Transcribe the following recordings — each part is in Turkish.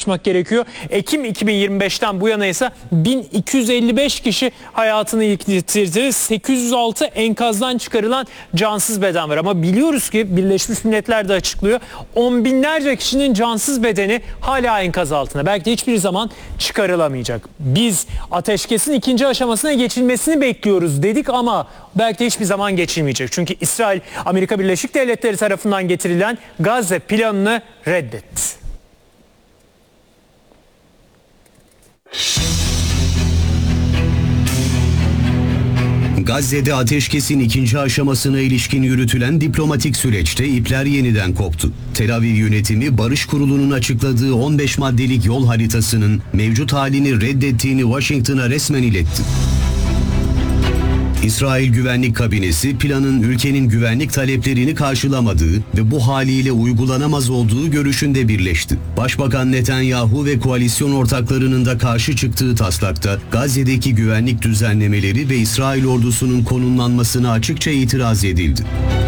açmak gerekiyor. Ekim 2025'ten bu yana ise 1255 kişi hayatını yitirdi. 806 enkazdan çıkarılan cansız beden var. Ama biliyoruz ki Birleşmiş Milletler de açıklıyor. On binlerce kişinin cansız bedeni hala enkaz altında. Belki de hiçbir zaman çıkarılamayacak. Biz ateşkesin ikinci aşamasına geçilmesini bekliyoruz dedik ama belki de hiçbir zaman geçilmeyecek. Çünkü İsrail, Amerika Birleşik Devletleri tarafından getirilen Gazze planını reddetti. Gazze'de ateşkesin ikinci aşamasına ilişkin yürütülen diplomatik süreçte ipler yeniden koptu. Tel Aviv yönetimi Barış Kurulu'nun açıkladığı 15 maddelik yol haritasının mevcut halini reddettiğini Washington'a resmen iletti. İsrail Güvenlik Kabinesi planın ülkenin güvenlik taleplerini karşılamadığı ve bu haliyle uygulanamaz olduğu görüşünde birleşti. Başbakan Netanyahu ve koalisyon ortaklarının da karşı çıktığı taslakta Gazze'deki güvenlik düzenlemeleri ve İsrail ordusunun konumlanmasına açıkça itiraz edildi.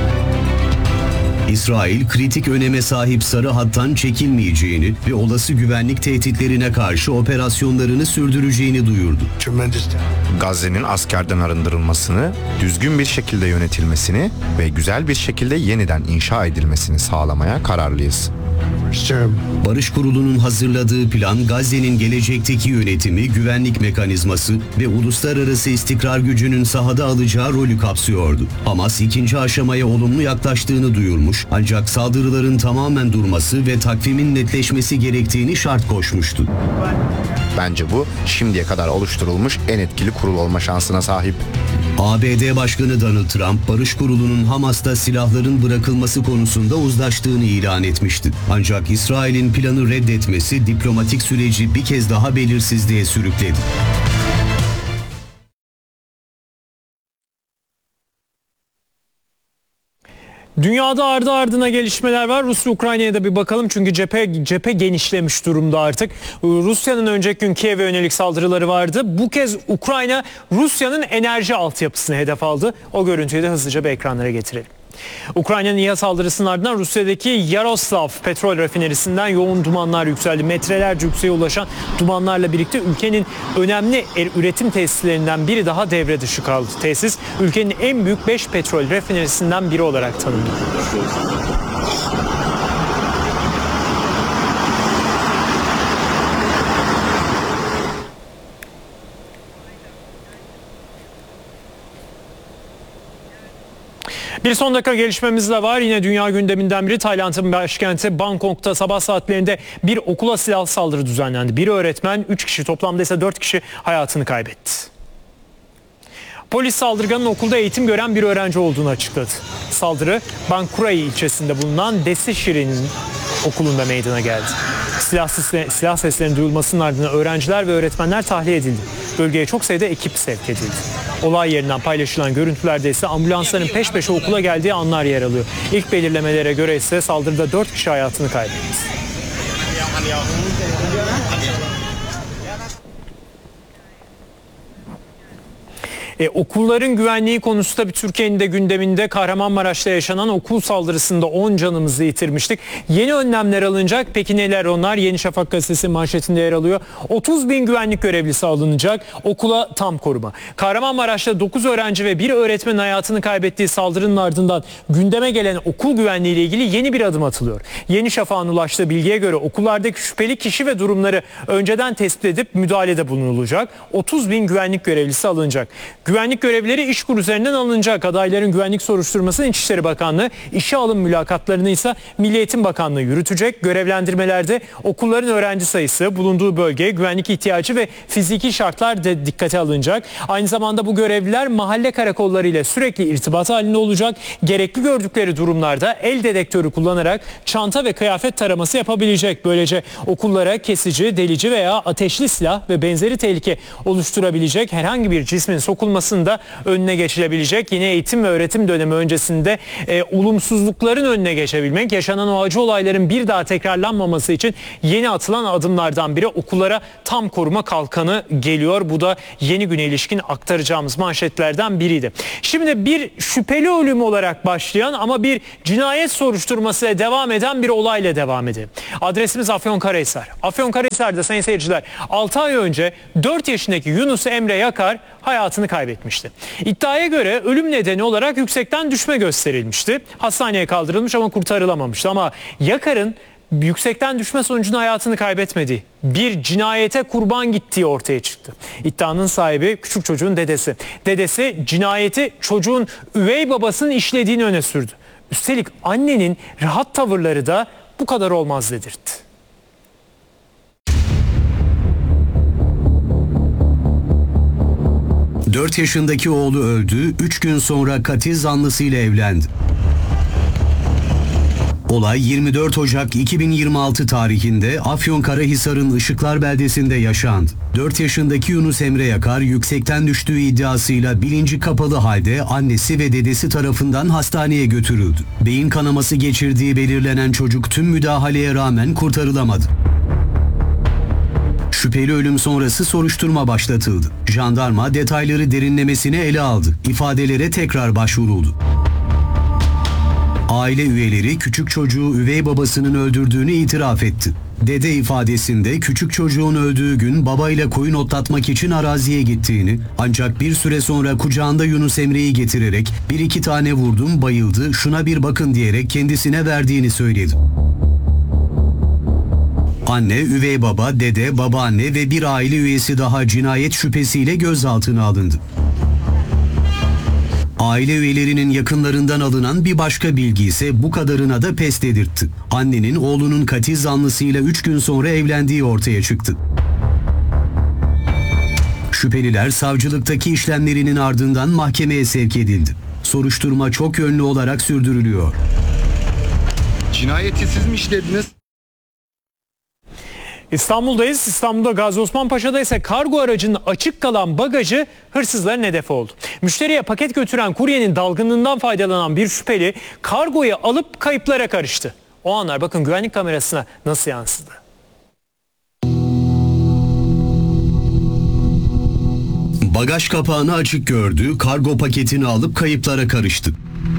İsrail, kritik öneme sahip sarı hattan çekilmeyeceğini ve olası güvenlik tehditlerine karşı operasyonlarını sürdüreceğini duyurdu. Gazze'nin askerden arındırılmasını, düzgün bir şekilde yönetilmesini ve güzel bir şekilde yeniden inşa edilmesini sağlamaya kararlıyız. Barış Kurulu'nun hazırladığı plan Gazze'nin gelecekteki yönetimi, güvenlik mekanizması ve uluslararası istikrar gücünün sahada alacağı rolü kapsıyordu. Hamas ikinci aşamaya olumlu yaklaştığını duyurmuş ancak saldırıların tamamen durması ve takvimin netleşmesi gerektiğini şart koşmuştu. Bence bu şimdiye kadar oluşturulmuş en etkili kurul olma şansına sahip. ABD Başkanı Donald Trump, Barış Kurulu'nun Hamas'ta silahların bırakılması konusunda uzlaştığını ilan etmişti. Ancak İsrail'in planı reddetmesi diplomatik süreci bir kez daha belirsizliğe sürükledi. Dünyada ardı ardına gelişmeler var. Rusya-Ukrayna'ya da bir bakalım çünkü cephe genişlemiş durumda artık. Rusya'nın önceki gün Kiev'e yönelik saldırıları vardı. Bu kez Ukrayna Rusya'nın enerji altyapısını hedef aldı. O görüntüyü de hızlıca bir ekranlara getirelim. Ukrayna'nın İHA saldırısının ardından Rusya'daki Yaroslav petrol rafinerisinden yoğun dumanlar yükseldi. Metrelerce yükseğe ulaşan dumanlarla birlikte ülkenin önemli üretim tesislerinden biri daha devre dışı kaldı. Tesis ülkenin en büyük 5 petrol rafinerisinden biri olarak tanındı. Bir son dakika gelişmemiz de var. Yine dünya gündeminden biri Tayland'ın başkenti Bangkok'ta sabah saatlerinde bir okula silahlı saldırı düzenlendi. Bir öğretmen, 3 kişi toplamda ise 4 kişi hayatını kaybetti. Polis saldırganın okulda eğitim gören bir öğrenci olduğunu açıkladı. Saldırı Bangkurai ilçesinde bulunan Desi Şirin'in okulunda meydana geldi. Silah seslerinin duyulmasının ardından öğrenciler ve öğretmenler tahliye edildi. Bölgeye çok sayıda ekip sevk edildi. Olay yerinden paylaşılan görüntülerde ise ambulansların peş peşe okula geldiği anlar yer alıyor. İlk belirlemelere göre ise saldırıda 4 kişi hayatını kaybetti. Okulların güvenliği konusu tabii Türkiye'nin de gündeminde. Kahramanmaraş'ta yaşanan okul saldırısında 10 canımızı yitirmiştik. Yeni önlemler alınacak. Peki neler onlar? Yeni Şafak gazetesi manşetinde yer alıyor. 30 bin güvenlik görevlisi alınacak. Okula tam koruma. Kahramanmaraş'ta 9 öğrenci ve 1 öğretmenin hayatını kaybettiği saldırının ardından gündeme gelen okul güvenliği ile ilgili yeni bir adım atılıyor. Yeni Şafak'ın ulaştığı bilgiye göre okullardaki şüpheli kişi ve durumları önceden tespit edip müdahalede bulunulacak. 30 bin güvenlik görevlisi alınacak. Güvenlik görevlileri İşkur üzerinden alınacak. Adayların güvenlik soruşturmasını İçişleri Bakanlığı, işe alım mülakatlarını ise Milli Eğitim Bakanlığı yürütecek. Görevlendirmelerde okulların öğrenci sayısı, bulunduğu bölge, güvenlik ihtiyacı ve fiziki şartlar da dikkate alınacak. Aynı zamanda bu görevliler mahalle karakolları ile sürekli irtibat halinde olacak. Gerekli gördükleri durumlarda el dedektörü kullanarak çanta ve kıyafet taraması yapabilecek. Böylece okullara kesici, delici veya ateşli silah ve benzeri tehlike oluşturabilecek herhangi bir cismin sokulması soruşturmasının da önüne geçilebilecek. Yine eğitim ve öğretim dönemi öncesinde olumsuzlukların önüne geçebilmek, yaşanan o acı olayların bir daha tekrarlanmaması için yeni atılan adımlardan biri. Okullara tam koruma kalkanı geliyor. Bu da Yeni Güne ilişkin aktaracağımız manşetlerden biriydi. Şimdi bir şüpheli ölüm olarak başlayan ama bir cinayet soruşturmasıyla devam eden bir olayla devam edelim. Adresimiz Afyonkarahisar. Afyonkarahisar'da sayın seyirciler 6 ay önce 4 yaşındaki Yunus Emre Yakar hayatını kaybetmişti. İddiaya göre ölüm nedeni olarak yüksekten düşme gösterilmişti. Hastaneye kaldırılmış ama kurtarılamamıştı. Ama Yakar'ın yüksekten düşme sonucunda hayatını kaybetmediği, bir cinayete kurban gittiği ortaya çıktı. İddianın sahibi küçük çocuğun dedesi. Dedesi cinayeti çocuğun üvey babasının işlediğini öne sürdü. Üstelik annenin rahat tavırları da bu kadar olmaz dedirtti. Dört yaşındaki oğlu öldü, 3 gün sonra katil zanlısıyla evlendi. Olay 24 Ocak 2026 tarihinde Afyonkarahisar'ın Işıklar beldesinde yaşandı. 4 yaşındaki Yunus Emre Yakar yüksekten düştüğü iddiasıyla bilinci kapalı halde annesi ve dedesi tarafından hastaneye götürüldü. Beyin kanaması geçirdiği belirlenen çocuk tüm müdahaleye rağmen kurtarılamadı. Şüpheli ölüm sonrası soruşturma başlatıldı. Jandarma detayları derinlemesine ele aldı. İfadelere tekrar başvuruldu. Aile üyeleri küçük çocuğu üvey babasının öldürdüğünü itiraf etti. Dede ifadesinde küçük çocuğun öldüğü gün babayla koyun otlatmak için araziye gittiğini, ancak bir süre sonra kucağında Yunus Emre'yi getirerek bir iki tane vurdum bayıldı, şuna bir bakın diyerek kendisine verdiğini söyledi. Anne, üvey baba, dede, babaanne ve bir aile üyesi daha cinayet şüphesiyle gözaltına alındı. Aile üyelerinin yakınlarından alınan bir başka bilgi ise bu kadarına da pes dedirtti. Annenin oğlunun katil zanlısıyla 3 gün sonra evlendiği ortaya çıktı. Şüpheliler savcılıktaki işlemlerinin ardından mahkemeye sevk edildi. Soruşturma çok yönlü olarak sürdürülüyor. Cinayeti siz mi işlediniz? İstanbul'dayız. İstanbul'da Gazi Osman Paşa'da ise kargo aracının açık kalan bagajı hırsızların hedefi oldu. Müşteriye paket götüren kuryenin dalgınlığından faydalanan bir şüpheli kargoyu alıp kayıplara karıştı. O anlar bakın güvenlik kamerasına nasıl yansıdı. Bagaj kapağını açık gördü, kargo paketini alıp kayıplara karıştı.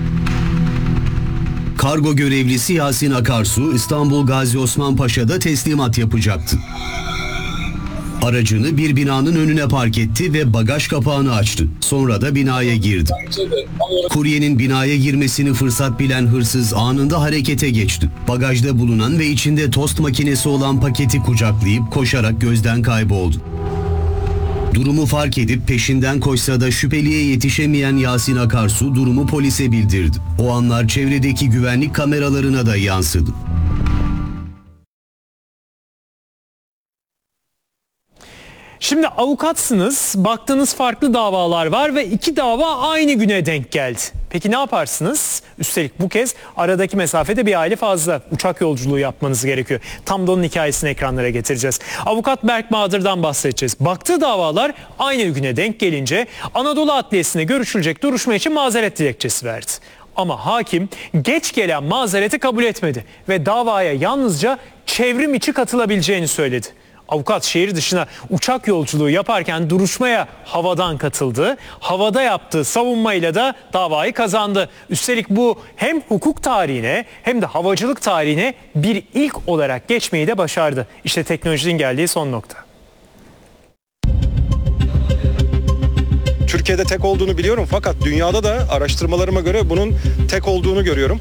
Kargo görevlisi Yasin Akarsu İstanbul Gazi Osman Paşa'da teslimat yapacaktı. Aracını bir binanın önüne park etti ve bagaj kapağını açtı. Sonra da binaya girdi. Kuryenin binaya girmesini fırsat bilen hırsız anında harekete geçti. Bagajda bulunan ve içinde tost makinesi olan paketi kucaklayıp koşarak gözden kayboldu. Durumu fark edip peşinden koşsa da şüpheliye yetişemeyen Yasin Akarsu durumu polise bildirdi. O anlar çevredeki güvenlik kameralarına da yansıdı. Şimdi avukatsınız, baktığınız farklı davalar var ve 2 dava aynı güne denk geldi. Peki ne yaparsınız? Üstelik bu kez aradaki mesafede bir aile fazla. Uçak yolculuğu yapmanız gerekiyor. Tam da onun hikayesini ekranlara getireceğiz. Avukat Berk Bahadır'dan bahsedeceğiz. Baktığı davalar aynı güne denk gelince Anadolu Adliyesi'ne görüşülecek duruşma için mazeret dilekçesi verdi. Ama hakim geç gelen mazereti kabul etmedi ve davaya yalnızca çevrim içi katılabileceğini söyledi. Avukat şehir dışına uçak yolculuğu yaparken duruşmaya havadan katıldı. Havada yaptığı savunmayla da davayı kazandı. Üstelik bu hem hukuk tarihine hem de havacılık tarihine bir ilk olarak geçmeyi de başardı. İşte teknolojinin geldiği son nokta. Türkiye'de tek olduğunu biliyorum fakat dünyada da araştırmalarıma göre bunun tek olduğunu görüyorum.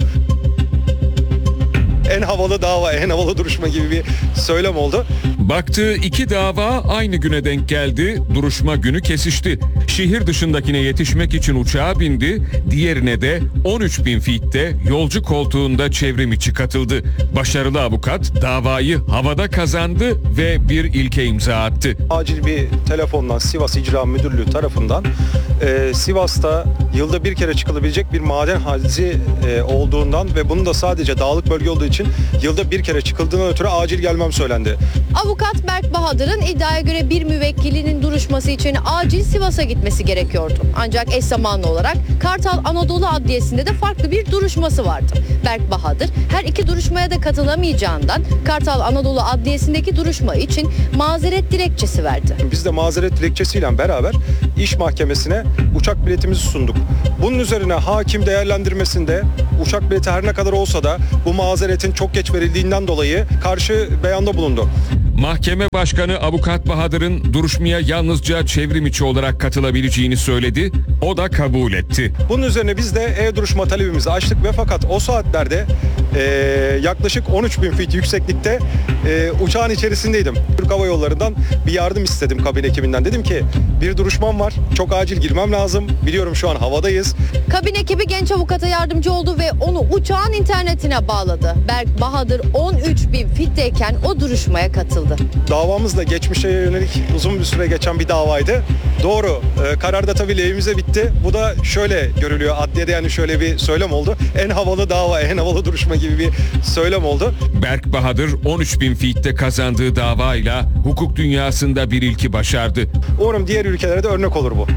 En havalı dava, en havalı duruşma gibi bir söylem oldu. Baktığı 2 dava aynı güne denk geldi, duruşma günü kesişti. Şehir dışındakine yetişmek için uçağa bindi, diğerine de 13.000 feet'te yolcu koltuğunda çevrim içi katıldı. Başarılı avukat davayı havada kazandı ve bir ilke imza attı. Acil bir telefondan Sivas İcra Müdürlüğü tarafından Sivas'ta yılda bir kere çıkılabilecek bir maden hazi olduğundan ve bunun da sadece dağlık bölge olduğu için yılda bir kere çıkıldığından ötürü acil gelmem söylendi. Avukat Berk Bahadır'ın iddiaya göre bir müvekkilinin duruşması için acil Sivas'a gitmesi gerekiyordu. Ancak eş zamanlı olarak Kartal Anadolu Adliyesi'nde de farklı bir duruşması vardı. Berk Bahadır her iki duruşmaya da katılamayacağından Kartal Anadolu Adliyesi'ndeki duruşma için mazeret dilekçesi verdi. Biz de mazeret dilekçesiyle beraber iş mahkemesine uçak biletimizi sunduk. Bunun üzerine hakim değerlendirmesinde uçak bileti her ne kadar olsa da bu mazeretin çok geç verildiğinden dolayı karşı beyanda bulundu. Mahkeme Başkanı Avukat Bahadır'ın duruşmaya yalnızca çevrim içi olarak katılabileceğini söyledi. O da kabul etti. Bunun üzerine biz de e-duruşma talebimizi açtık ve fakat o saatlerde yaklaşık 13.000 feet yükseklikte uçağın içerisindeydim. Türk Hava Yolları'ndan bir yardım istedim kabin ekibinden. Dedim ki bir duruşmam var, çok acil girmem lazım. Biliyorum şu an havadayız. Kabin ekibi genç avukata yardımcı oldu ve onu uçağın internetine bağladı. Berk Bahadır 13.000 fitteyken o duruşmaya katıldı. Davamız da geçmişe yönelik uzun bir süre geçen bir davaydı. Doğru, karar da tabii lehimize bitti. Bu da şöyle görülüyor adliyede, yani şöyle bir söylem oldu. En havalı dava, en havalı duruşma gibi bir söylem oldu. Berk Bahadır 13.000 feet'te kazandığı davayla hukuk dünyasında bir ilki başardı. Umarım diğer ülkelere de örnek olur bu.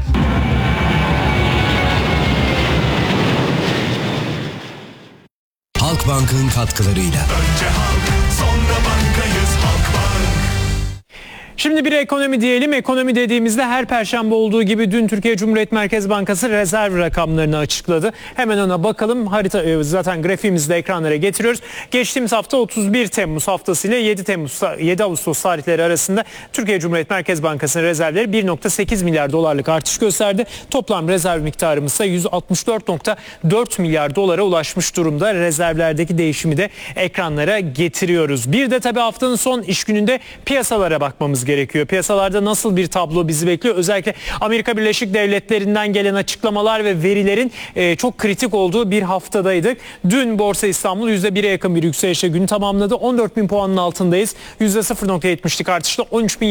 Halkbank'ın katkılarıyla. Önce halk, sonra bankayız Halkbank. Şimdi bir ekonomi diyelim. Ekonomi dediğimizde her perşembe olduğu gibi dün Türkiye Cumhuriyet Merkez Bankası rezerv rakamlarını açıkladı. Hemen ona bakalım. Harita zaten grafiğimizi de ekranlara getiriyoruz. Geçtiğimiz hafta 31 Temmuz haftası ile 7 Ağustos tarihleri arasında Türkiye Cumhuriyet Merkez Bankası'nın rezervleri 1.8 milyar dolarlık artış gösterdi. Toplam rezerv miktarımız ise 164.4 milyar dolara ulaşmış durumda. Rezervlerdeki değişimi de ekranlara getiriyoruz. Bir de tabii haftanın son iş gününde piyasalara bakmamız gerekiyor. Piyasalarda nasıl bir tablo bizi bekliyor? Özellikle Amerika Birleşik Devletleri'nden gelen açıklamalar ve verilerin çok kritik olduğu bir haftadaydık. Dün Borsa İstanbul %1'e yakın bir yükselişle günü tamamladı. 14.000 puanın altındayız. %0.70'lik artışla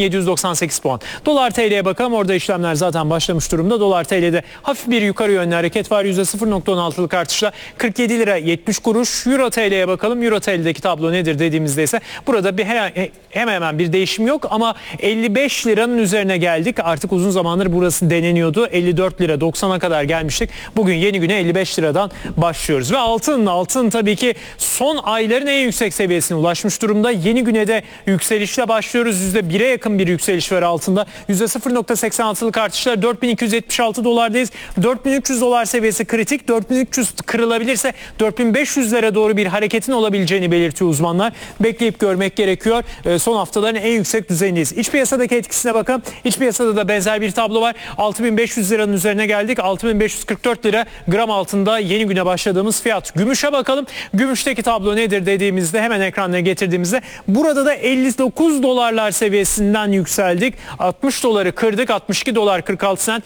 13.798 puan. Dolar TL'ye bakalım. Orada işlemler zaten başlamış durumda. Dolar TL'de hafif bir yukarı yönlü hareket var. %0.16'lık artışla 47 lira 70 kuruş. Euro TL'ye bakalım. Euro TL'deki tablo nedir dediğimizde ise burada hemen bir değişim yok ama 55 liranın üzerine geldik. Artık uzun zamandır burası deneniyordu. 54 lira 90'a kadar gelmiştik. Bugün yeni güne 55 liradan başlıyoruz. Ve altın tabii ki son ayların en yüksek seviyesine ulaşmış durumda. Yeni güne de yükselişle başlıyoruz. %1'e yakın bir yükseliş var altında. %0.86'lık artışlar 4276 dolardayız. 4300 dolar seviyesi kritik. 4300 kırılabilirse 4500'lere doğru bir hareketin olabileceğini belirtiyor uzmanlar. Bekleyip görmek gerekiyor. Son haftaların en yüksek düzeyindeyiz. İç piyasadaki etkisine bakalım. İç piyasada da benzer bir tablo var. 6500 liranın üzerine geldik. 6544 lira gram altında yeni güne başladığımız fiyat. Gümüşe bakalım. Gümüşteki tablo nedir dediğimizde hemen ekranlara getirdiğimizde burada da 59 dolarlar seviyesinden yükseldik. 60 doları kırdık. 62 dolar 46 sent.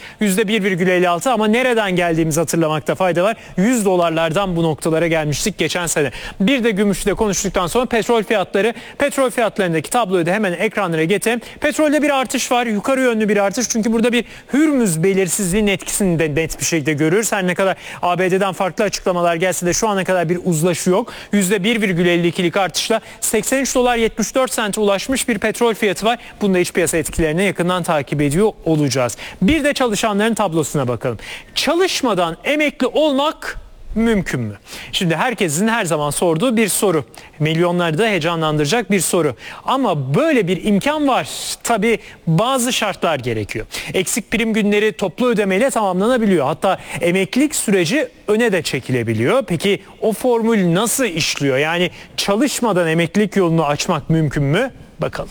%1,56 ama nereden geldiğimizi hatırlamakta fayda var. 100 dolarlardan bu noktalara gelmiştik geçen sene. Bir de gümüşte konuştuktan sonra petrol fiyatları. Petrol fiyatlarındaki tabloyu da hemen ekranlara getirelim. Petrolde bir artış var. Yukarı yönlü bir artış. Çünkü burada bir Hürmüz belirsizliğinin etkisini de net bir şekilde görüyoruz. Her ne kadar ABD'den farklı açıklamalar gelse de şu ana kadar bir uzlaşı yok. %1,52'lik artışla 83 dolar 74 sente ulaşmış bir petrol fiyatı var. Bunda iç piyasa etkilerini yakından takip ediyor olacağız. Bir de çalışanların tablosuna bakalım. Çalışmadan emekli olmak mümkün mü? Şimdi herkesin her zaman sorduğu bir soru. Milyonları da heyecanlandıracak bir soru. Ama böyle bir imkan var. Tabii bazı şartlar gerekiyor. Eksik prim günleri toplu ödemeyle tamamlanabiliyor. Hatta emeklilik süreci öne de çekilebiliyor. Peki o formül nasıl işliyor? Yani çalışmadan emeklilik yolunu açmak mümkün mü? Bakalım.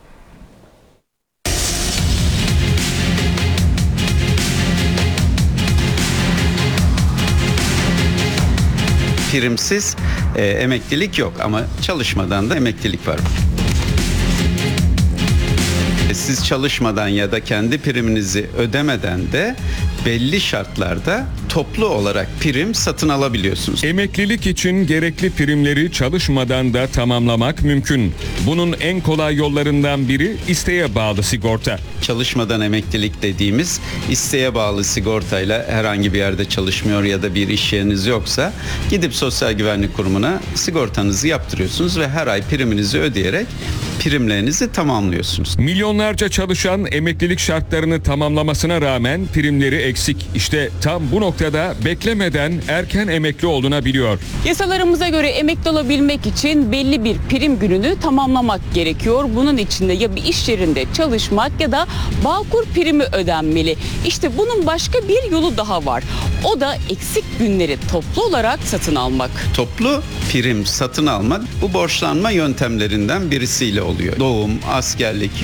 Primsiz emeklilik yok ama çalışmadan da emeklilik var. siz çalışmadan ya da kendi priminizi ödemeden de belli şartlarda toplu olarak prim satın alabiliyorsunuz. Emeklilik için gerekli primleri çalışmadan da tamamlamak mümkün. Bunun en kolay yollarından biri isteğe bağlı sigorta. Çalışmadan emeklilik dediğimiz isteğe bağlı sigortayla herhangi bir yerde çalışmıyor ya da bir iş yeriniz yoksa gidip Sosyal Güvenlik Kurumu'na sigortanızı yaptırıyorsunuz ve her ay priminizi ödeyerek primlerinizi tamamlıyorsunuz. Milyonlarca çalışan emeklilik şartlarını tamamlamasına rağmen primleri eksik. İşte tam bu noktada beklemeden erken emekli olunabiliyor. Yasalarımıza göre emekli olabilmek için belli bir prim gününü tamamlamak gerekiyor. Bunun için de ya bir iş yerinde çalışmak ya da Bağkur primi ödenmeli. İşte bunun başka bir yolu daha var. O da eksik günleri toplu olarak satın almak. Toplu prim satın almak bu borçlanma yöntemlerinden birisiyle oluyor. Doğum, askerlik,